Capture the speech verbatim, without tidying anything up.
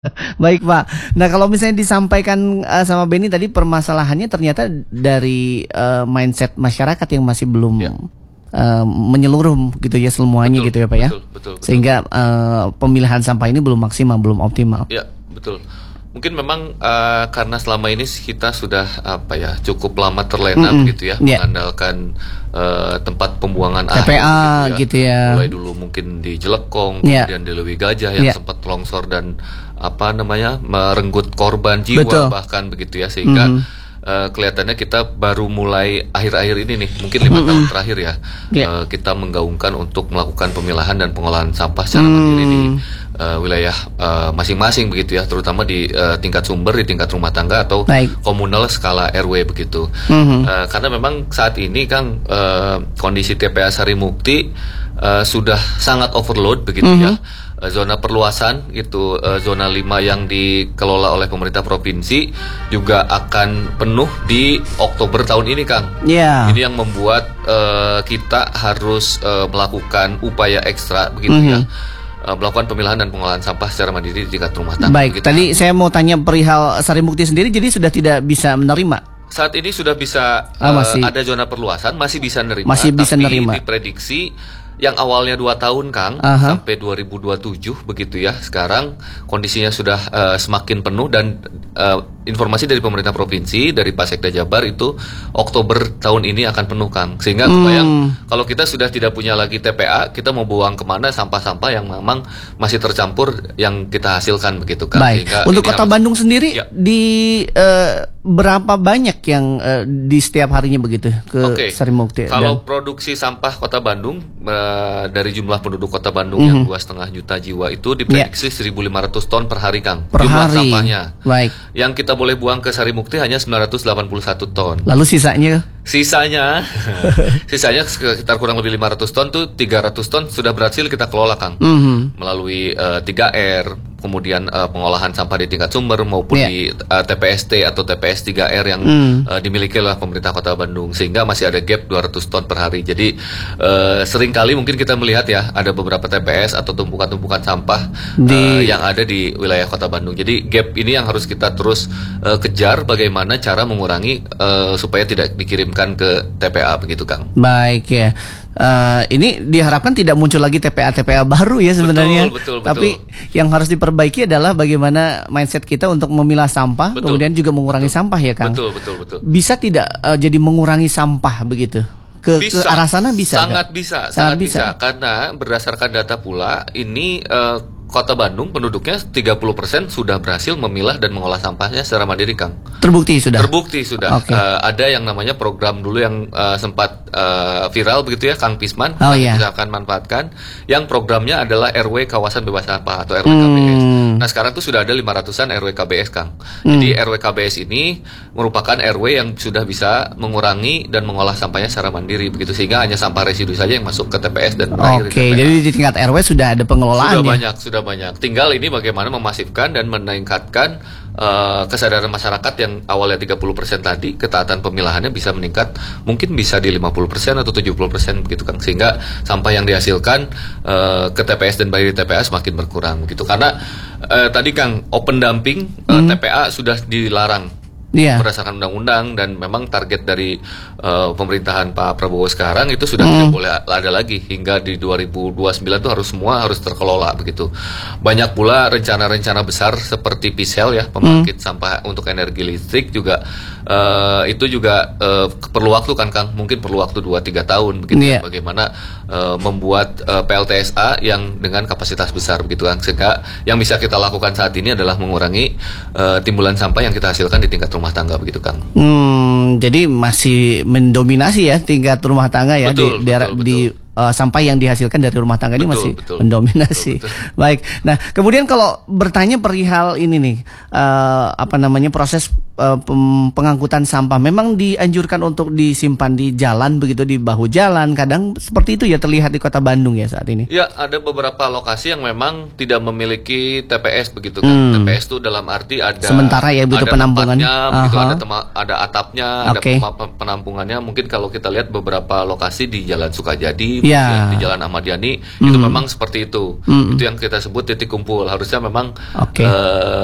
Baik Pak. Nah kalau misalnya disampaikan uh, sama Benny tadi permasalahannya ternyata dari uh, mindset masyarakat yang masih belum Ya. uh, menyeluruh gitu ya semuanya Betul, gitu ya Pak ya. betul, betul, betul. Sehingga uh, pemilihan sampah ini belum maksimal, belum optimal. Ya, betul. Mungkin memang uh, karena selama ini kita sudah apa ya cukup lama terlena Mm-mm. begitu ya, Ya. mengandalkan uh, tempat pembuangan T P A air gitu ya. Mulai dulu mungkin di Jelekong, Ya. kemudian di Lewi Gajah yang Ya. sempat longsor dan apa namanya merenggut korban jiwa Betul. bahkan begitu ya, sehingga Mhm. uh, kelihatannya kita baru mulai akhir-akhir ini nih, mungkin lima tahun terakhir ya, Ya. uh, kita menggaungkan untuk melakukan pemilahan dan pengolahan sampah secara Hmm. mandiri di uh, wilayah uh, masing-masing begitu ya, terutama di uh, tingkat sumber, di tingkat rumah tangga atau Baik. komunal skala R W begitu. Mhm. Uh, karena memang saat ini Kang uh, kondisi T P A Sarimukti uh, sudah sangat overload begitu ya. Uh, zona perluasan itu uh, zona lima yang dikelola oleh pemerintah provinsi juga akan penuh di Oktober tahun ini Kang. Ya. Ini yang membuat uh, kita harus uh, melakukan upaya ekstra begitu Mhm. ya. Uh, melakukan pemilahan dan pengolahan sampah secara mandiri di tingkat rumah tangga. Baik. begitu. Tadi saya mau tanya perihal Sarimukti sendiri, jadi sudah tidak bisa menerima. Saat ini sudah bisa Ah, uh, masih. ada zona perluasan, masih bisa nerima. Masih bisa tapi nerima. diprediksi yang awalnya dua tahun Kang Aha. sampai dua ribu dua puluh tujuh begitu ya. Sekarang kondisinya sudah uh, semakin penuh dan uh, informasi dari pemerintah provinsi dari Pasekda Jabar itu Oktober tahun ini akan penuh Kang. Sehingga Hmm. kebayang kalau kita sudah tidak punya lagi T P A, kita mau buang kemana sampah-sampah yang memang masih tercampur yang kita hasilkan begitu Kang. Baik. Sehingga Untuk ini Kota harus- Bandung sendiri Ya. di eh, berapa banyak yang eh, di setiap harinya begitu ke Oke. Sarimukti? Kalau Dan- produksi sampah Kota Bandung eh, dari jumlah penduduk Kota Bandung yang dua setengah juta jiwa itu diprediksi seribu lima ratus ton per hari Kang. per jumlah hari. sampahnya. Baik. Yang kita boleh buang ke Sarimukti hanya sembilan ratus delapan puluh satu ton. Lalu sisanya Sisanya sisanya sekitar kurang lebih lima ratus ton tuh tiga ratus ton sudah berhasil kita kelola Kang. Mhm. Melalui eh, tiga R, kemudian eh, pengolahan sampah di tingkat sumber maupun Ya. di eh, T P S T atau T P S tiga R yang Hmm. eh, dimiliki oleh pemerintah Kota Bandung, sehingga masih ada gap dua ratus ton per hari. Jadi eh, seringkali mungkin kita melihat ya ada beberapa T P S atau tumpukan-tumpukan sampah Di- eh, yang ada di wilayah Kota Bandung. Jadi gap ini yang harus kita terus eh, kejar bagaimana cara mengurangi eh, supaya tidak dikirimkan ke T P A begitu Kang. baik ya. Eh, ini diharapkan tidak muncul lagi T P A T P A baru ya sebenarnya. Betul, betul, Tapi yang harus diperbaiki adalah bagaimana mindset kita untuk memilah sampah, Betul. kemudian juga mengurangi sampah ya Kang. Betul betul betul. Bisa tidak eh, jadi mengurangi sampah begitu? Ke, ke arah sana bisa? sangat nggak? bisa Sangat sangat bisa. bisa. Karena berdasarkan data pula ini eh, Kota Bandung penduduknya tiga puluh persen sudah berhasil memilah dan mengolah sampahnya secara mandiri Kang. Terbukti sudah. Terbukti sudah. Oke. Eh, ada yang namanya program dulu yang eh, sempat eh, viral begitu ya Kang Pisman, Oh, iya. kita akan manfaatkan, yang programnya adalah R W kawasan bebas sampah atau R W K B S. Hmm. Nah sekarang tuh sudah ada lima ratusan R W K B S Kang. Jadi R W K B S ini merupakan R W yang sudah bisa mengurangi dan mengolah sampahnya secara mandiri begitu, sehingga hanya sampah residu saja yang masuk ke T P S dan berakhir di Oke, T P A. jadi di tingkat R W sudah ada pengelolaan Sudah ya? banyak, sudah banyak. Tinggal ini bagaimana memasifkan dan meningkatkan eh, kesadaran masyarakat yang awalnya tiga puluh persen tadi, ketaatan pemilahannya bisa meningkat, mungkin bisa di lima puluh persen atau tujuh puluh persen begitu Kang. Sehingga sampah yang dihasilkan eh, ke T P S dan bagi di T P A semakin berkurang gitu. Karena eh, tadi Kang, open dumping eh, T P A sudah dilarang Iya. berdasarkan undang-undang, dan memang target dari uh, pemerintahan Pak Prabowo sekarang itu sudah tidak boleh ada lagi hingga di dua ribu dua puluh sembilan itu harus semua harus terkelola begitu. Banyak pula rencana-rencana besar seperti Pisel ya, pembangkit sampah untuk energi listrik juga uh, itu juga uh, perlu waktu kan Kang, mungkin perlu waktu dua tiga tahun begitu Iya. ya, bagaimana uh, membuat uh, P L T S A yang dengan kapasitas besar begitu kan, sehingga yang bisa kita lakukan saat ini adalah mengurangi uh, timbulan sampah yang kita hasilkan di tingkat rumah tangga begitu Kang. Hmm, jadi masih mendominasi ya tingkat rumah tangga ya Betul, di daerah betul, di eh, sampah yang dihasilkan dari rumah tangga ini Betul, masih betul. mendominasi. Betul, betul. Baik. Nah, kemudian kalau bertanya perihal ini nih eh, apa namanya proses uh, pem- pengangkutan sampah memang dianjurkan untuk disimpan di jalan begitu, di bahu jalan. Kadang seperti itu ya terlihat di Kota Bandung ya saat ini. Ya, ada beberapa lokasi yang memang tidak memiliki T P S begitu kan. Hmm. T P S itu dalam arti ada sementara ya begitu ada penampungan. tempatnya, begitu, Aha. ada tema- ada atapnya, Oke. ada pema- penampungannya. Mungkin kalau kita lihat beberapa lokasi di Jalan Sukajadi, Ya. di Jalan Ahmad Yani, Hmm. itu memang seperti itu. Hmm. Itu yang kita sebut titik kumpul. Harusnya memang Oke. eh,